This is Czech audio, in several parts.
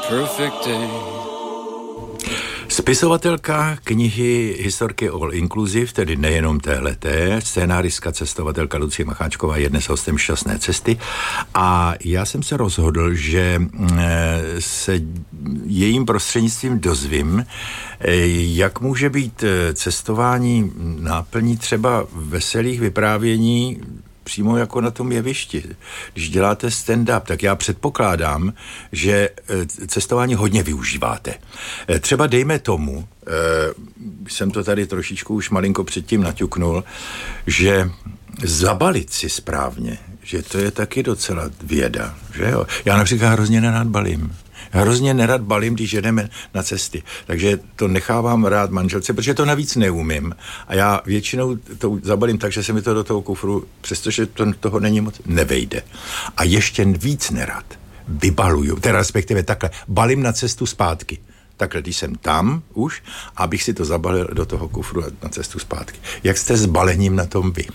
perfect day. Spisovatelka knihy Historky All Inclusive, tedy nejenom téhleté, scénáristka, cestovatelka Lucie Macháčková je dnes hostem Šťastné cesty a já jsem se rozhodl, že se jejím prostřednictvím dozvím, jak může být cestování náplní třeba veselých vyprávění přímo jako na tom jevišti. Když děláte stand-up, tak já předpokládám, že cestování hodně využíváte. Třeba dejme tomu, jsem to tady trošičku už malinko předtím naťuknul, že zabalit si správně, že to je taky docela věda, že jo? Já například hrozně nerad balím. Já hrozně nerad balím, když jedeme na cesty. Takže to nechávám rád manželce, protože to navíc neumím. A já většinou to zabalím tak, že se mi to do toho kufru, přestože toho není moc, nevejde. A ještě víc nerad vybaluju, teda respektive takhle, balím na cestu zpátky. Takhle, když jsem tam už, abych si to zabalil do toho kufru na cestu zpátky. Jak jste s balením na tom vy?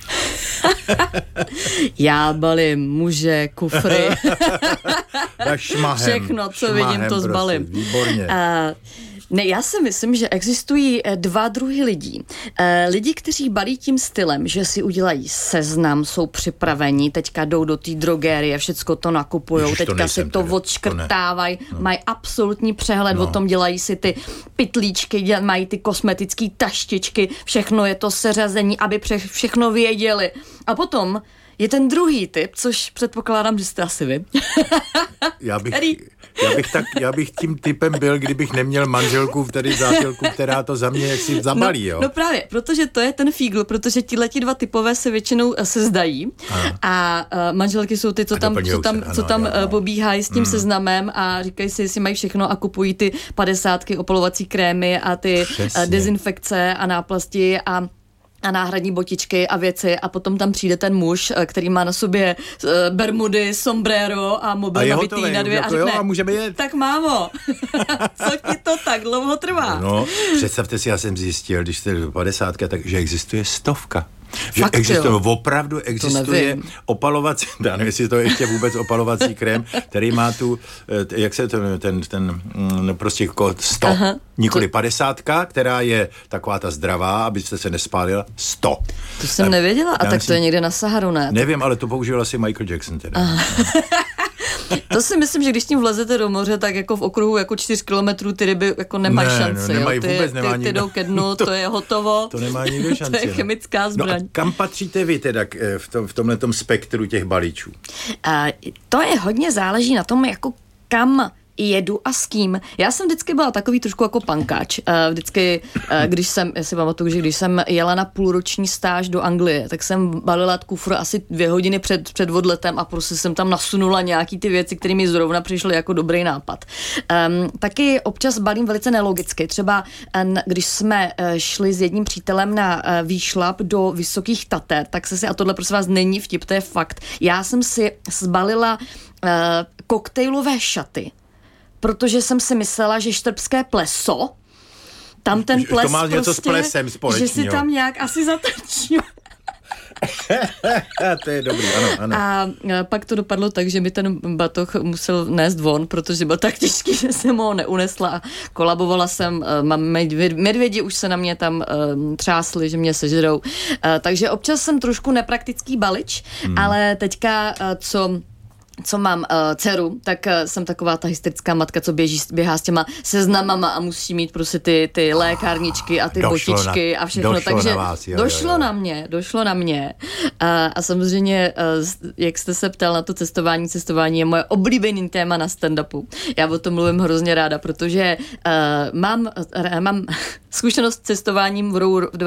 Já balím muže, kufry. Šmahem, všechno, co vidím, to zbalím. Prostě, výborně. Ne, já si myslím, že existují dva druhy lidí. Lidi, kteří balí tím stylem, že si udělají seznam, jsou připraveni, teďka jdou do té drogérie, všecko to nakupujou, Ježiš, teďka si to odškrtávají, mají absolutní přehled o tom, dělají si ty pytlíčky, mají ty kosmetické taštičky, všechno je to seřazení, aby všechno věděli. A potom je ten druhý typ, což předpokládám, že jste asi vy. Já bych tím typem byl, kdybych neměl manželku, tedy zátělku, která to za mě jaksi zabalí, jo? No právě, protože to je ten fígl, protože tihleti dva typové se většinou sezdají a manželky jsou ty, co tam pobíhají s tím seznamem a říkají si, jestli mají všechno a kupují ty 50 opalovací krémy a ty dezinfekce a náplasti a náhradní botičky a věci a potom tam přijde ten muž, který má na sobě bermudy, sombrero a mobil nabitý na dvě a řekne, a můžeme jet. Tak mámo, co ti to tak dlouho trvá? No, představte si, já jsem zjistil, když jste do 50, že existuje 100. Že fakt, opravdu existuje opalovací, já nevím, jestli to je ještě vůbec opalovací krém, který má tu, jak se to, prostě jako 100. Aha. Nikoli 50, která je taková ta zdravá, abyste se nespálila, 100. To jsem nevěděla, a tak to je někde na Saharu, ne? Nevím, ale to používal asi Michael Jackson teda. To si myslím, že když tím vlezete do moře, tak jako v okruhu jako 4 kilometrů ty ryby jako nemají šanci. Nemají vůbec, ty jdou ke dnu, to je hotovo. To nemá nikdo šanci. To je chemická zbraň. No a kam patříte vy teda v tomhletom spektru těch balíčů? To je hodně záleží na tom, jako kam jedu a s kým. Já jsem vždycky byla takový trošku jako pankáč. Vždycky, já si pamatuju, že když jsem jela na půlroční stáž do Anglie, tak jsem balila kufr asi 2 hodiny před odletem a prostě jsem tam nasunula nějaký ty věci, které mi zrovna přišly jako dobrý nápad. Taky občas balím velice nelogicky. Třeba když jsme šli s jedním přítelem na výšlap do Vysokých Tater, tak a tohle prosím vás není vtip, to je fakt. Já jsem si zbalila koktejlové šaty, protože jsem si myslela, že štrbské pleso, tam ten ples to má prostě, něco s plesem společného. Že si tam nějak asi zatrčím. To je dobrý, ano. A pak to dopadlo tak, že mi ten batoh musel nést von, protože byl tak těžký, že jsem ho neunesla a kolabovala jsem. Medvědi už se na mě tam třásli, že mě sežerou. Takže občas jsem trošku nepraktický balič, ale teďka, co mám dceru, tak jsem taková ta hysterická matka, co běhá s těma seznamama a musí mít prostě ty lékárničky a ty botičky a všechno. Takže došlo na mě. A samozřejmě, jak jste se ptal na to cestování je moje oblíbený téma na stand-upu. Já o tom mluvím hrozně ráda, protože mám zkušenost s cestováním v